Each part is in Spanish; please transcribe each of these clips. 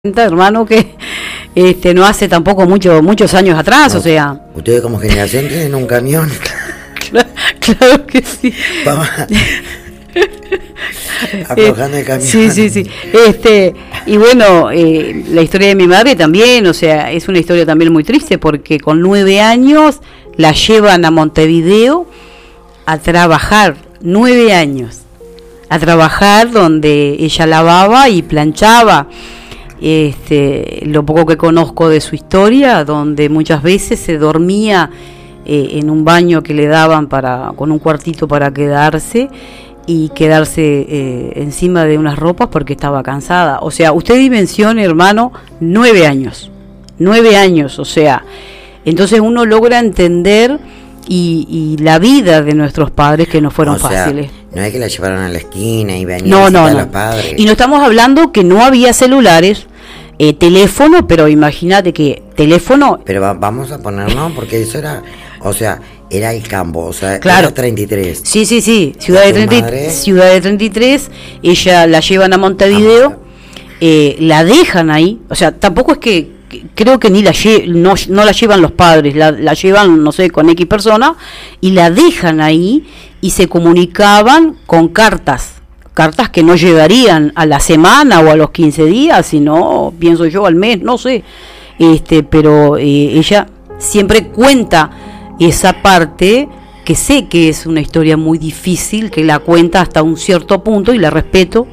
Hermano, que no hace tampoco muchos años atrás, No, o sea. ustedes como generación tienen un camión. Claro que sí. Vamos aflojando el camión. Sí. Y bueno, la historia de mi madre también, o sea, es una historia también muy triste porque con 9 años la llevan a Montevideo a trabajar, 9 años, a trabajar donde ella lavaba y planchaba. Lo poco que conozco de su historia, donde muchas veces se dormía en un baño que le daban con un cuartito para quedarse y quedarse encima de unas ropas porque estaba cansada. O sea, usted dimensione, hermano, 9 años, o sea, entonces uno logra entender y la vida de nuestros padres que no fueron fáciles. No es que la llevaron a la esquina y venían No. a los padres. Y no estamos hablando que no había celulares, teléfono, pero imagínate que teléfono. Pero vamos a ponernos, porque eso era, o sea, era el campo, o sea, claro. Era 33. Sí, Ciudad de 33, ella la llevan a Montevideo, la dejan ahí, o sea, tampoco es que creo que ni no la llevan los padres, la llevan, no sé, con X persona, y la dejan ahí y se comunicaban con cartas que no llegarían a la semana o a los 15 días, sino, pienso yo, al mes, no sé, pero ella siempre cuenta esa parte, que sé que es una historia muy difícil, que la cuenta hasta un cierto punto y la respeto,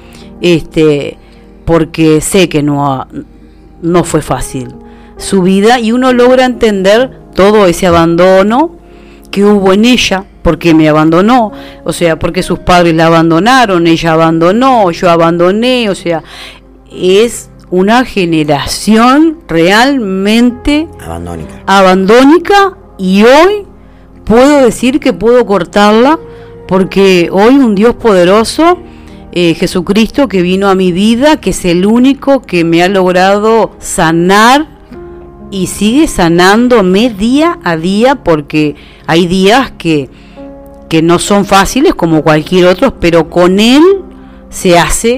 porque sé que no fue fácil su vida, y uno logra entender todo ese abandono que hubo en ella, porque me abandonó, o sea, porque sus padres la abandonaron, ella abandonó, yo abandoné, o sea, es una generación realmente abandónica, y hoy puedo decir que puedo cortarla, porque hoy un Dios poderoso, Jesucristo, que vino a mi vida, que es el único que me ha logrado sanar y sigue sanándome día a día, porque hay días que no son fáciles como cualquier otro, pero con él se hace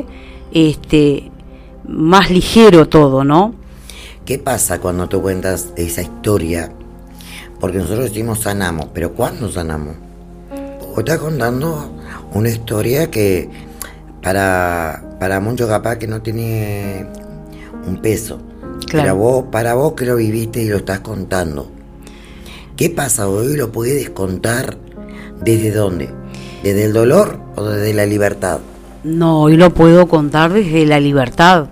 más ligero todo, ¿no? ¿Qué pasa cuando tú cuentas esa historia? Porque nosotros decimos sanamos, pero ¿cuándo sanamos? Vos estás contando una historia que para muchos capaz que no tiene un peso. Claro. Pero para vos que lo viviste y lo estás contando. ¿Qué pasa hoy? ¿Lo puedes contar desde dónde? ¿Desde el dolor o desde la libertad? No, hoy lo puedo contar desde la libertad.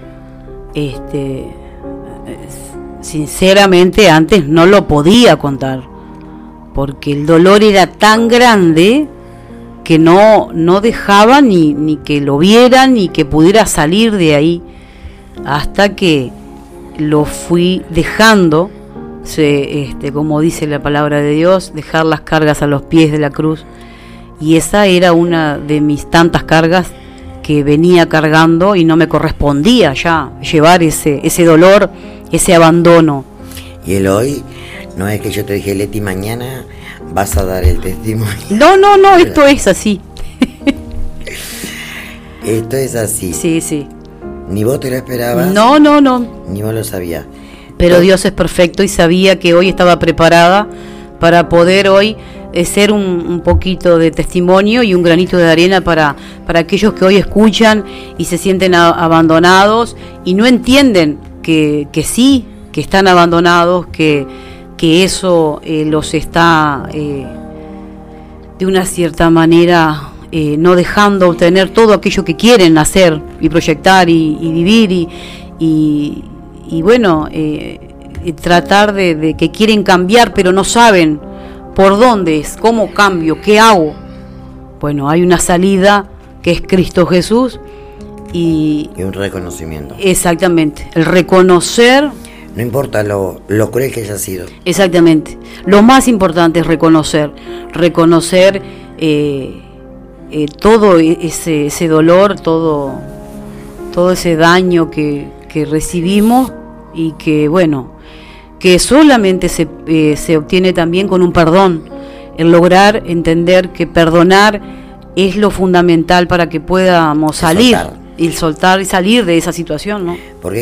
Sinceramente antes no lo podía contar, porque el dolor era tan grande que no dejaba ni que lo vieran ni que pudiera salir de ahí, hasta que lo fui dejando, como dice la palabra de Dios, dejar las cargas a los pies de la cruz, y esa era una de mis tantas cargas que venía cargando y no me correspondía ya llevar ese dolor, ese abandono. Y el hoy, no es que yo te dije, Leti, mañana vas a dar el testimonio. No, esto es así. Esto es así. Sí. ¿Ni vos te lo esperabas? No. Ni vos lo sabías. Pero Dios es perfecto y sabía que hoy estaba preparada para poder hoy ser un poquito de testimonio y un granito de arena para aquellos que hoy escuchan y se sienten abandonados y no entienden que sí, que están abandonados, que eso los está de una cierta manera no dejando obtener todo aquello que quieren hacer y proyectar y vivir y bueno, tratar de que quieren cambiar pero no saben por dónde es, cómo cambio, qué hago. Bueno, hay una salida que es Cristo Jesús y un reconocimiento. Exactamente, el reconocer. No importa lo cruel que haya sido. Exactamente, lo más importante es reconocer todo ese dolor, todo ese daño que recibimos y que bueno, que solamente se obtiene también con un perdón, el lograr entender que perdonar es lo fundamental para que podamos salir. Y el soltar y salir de esa situación, ¿no? Porque